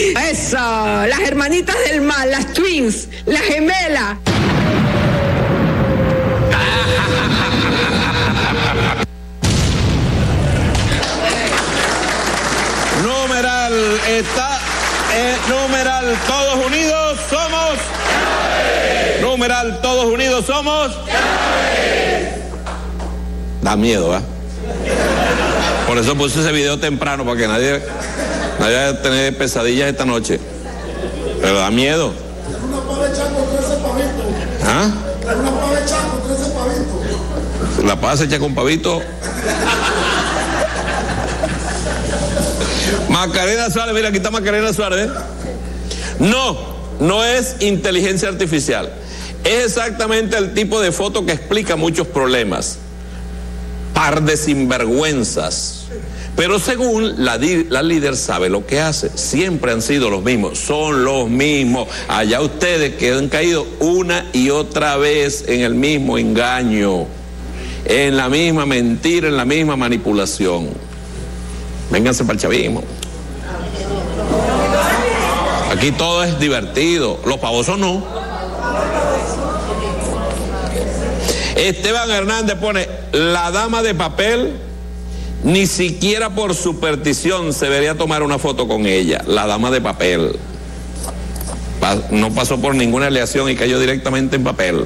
Eso, las hermanitas del mal, las twins, las gemelas. Numeral está, numeral todos unidos somos. Numeral todos unidos somos. Da miedo, ¿eh? Por eso puse ese video temprano, para que nadie vaya a tener pesadillas esta noche. Pero da miedo. Una pava echar con 13 pavitos. ¿Ah? Una pava echar con 13 pavitos. La pava se echa con pavito. Macarena Suárez, mira, aquí está Macarena Suárez. No es inteligencia artificial. Es exactamente el tipo de foto que explica muchos problemas. Par de sinvergüenzas. Pero según la líder sabe lo que hace. Siempre han sido los mismos, son los mismos. Allá ustedes que han caído una y otra vez en el mismo engaño, en la misma mentira, en la misma manipulación. Vénganse para el chavismo. Aquí todo es divertido, los pavosos no. Esteban Hernández pone, la dama de papel, ni siquiera por superstición se debería tomar una foto con ella. La dama de papel. No pasó por ninguna aleación y cayó directamente en papel.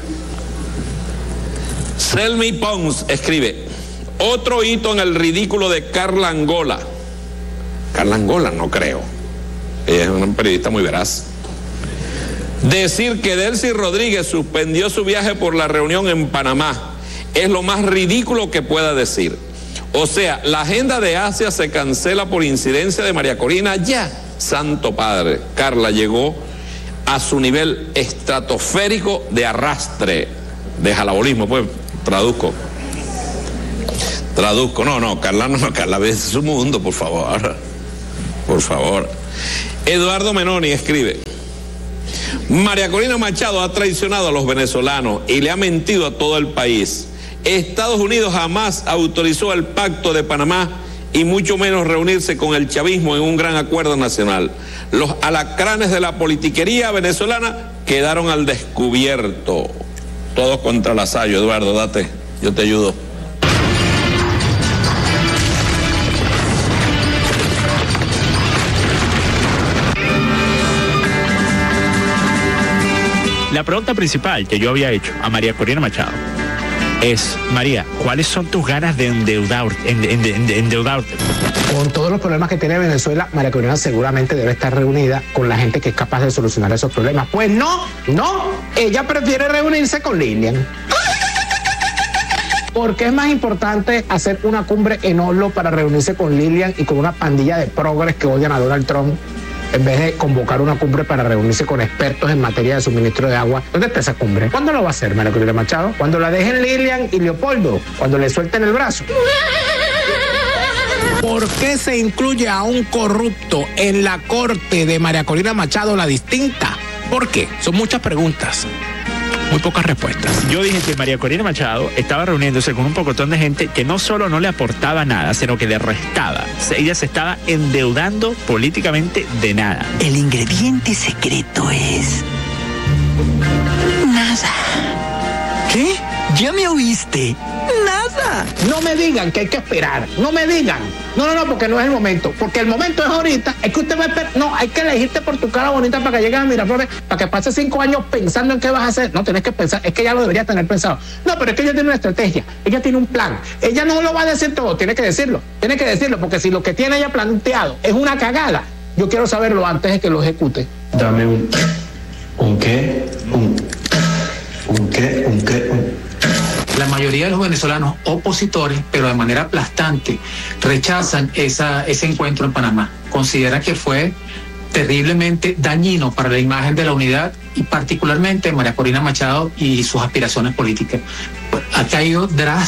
Selmi Pons escribe, otro hito en el ridículo de Carla Angola. Carla Angola, no creo. Ella es una periodista muy veraz. Decir que Delcy Rodríguez suspendió su viaje por la reunión en Panamá es lo más ridículo que pueda decir. O sea, la agenda de Asia se cancela por incidencia de María Corina. Ya, santo padre, Carla llegó a su nivel estratosférico de arrastre, de jalabolismo, pues, traduzco, no, Carla no, Carla ve su mundo, por favor. Eduardo Menoni escribe, María Corina Machado ha traicionado a los venezolanos y le ha mentido a todo el país. Estados Unidos jamás autorizó el Pacto de Panamá y mucho menos reunirse con el chavismo en un gran acuerdo nacional. Los alacranes de la politiquería venezolana quedaron al descubierto. Todos contra Lasayo. Eduardo, date, yo te ayudo. La pregunta principal que yo había hecho a María Corina Machado es, María, ¿cuáles son tus ganas de endeudarte? Con todos los problemas que tiene Venezuela, María Corina seguramente debe estar reunida con la gente que es capaz de solucionar esos problemas. Pues no, ella prefiere reunirse con Lilian. Porque es más importante hacer una cumbre en Oslo para reunirse con Lilian y con una pandilla de progres que odian a Donald Trump, en vez de convocar una cumbre para reunirse con expertos en materia de suministro de agua. ¿Dónde está esa cumbre? ¿Cuándo lo va a hacer María Corina Machado? Cuando la dejen Lilian y Leopoldo, cuando le suelten el brazo. ¿Por qué se incluye a un corrupto en la corte de María Corina Machado, la distinta? ¿Por qué? Son muchas preguntas, muy pocas respuestas. Yo dije que María Corina Machado estaba reuniéndose con un pocotón de gente que no solo no le aportaba nada, sino que le restaba. Ella se estaba endeudando políticamente de nada. El ingrediente secreto es nada. ¿Qué? ¿Ya me oíste? Nada. No me digan que hay que esperar. No me digan. No, porque no es el momento. Porque el momento es ahorita. Es que usted va a esperar. No, hay que elegirte por tu cara bonita para que llegues a Miraflores, para que pases 5 años pensando en qué vas a hacer. No, tienes que pensar. Es que ya lo deberías tener pensado. No, pero es que ella tiene una estrategia. Ella tiene un plan. Ella no lo va a decir todo. Tiene que decirlo. Porque si lo que tiene ella planteado es una cagada, yo quiero saberlo antes de que lo ejecute. Dame un qué. La mayoría de los venezolanos opositores, pero de manera aplastante, rechazan ese encuentro en Panamá. Consideran que fue terriblemente dañino para la imagen de la unidad y particularmente María Corina Machado y sus aspiraciones políticas. Ha caído drásticamente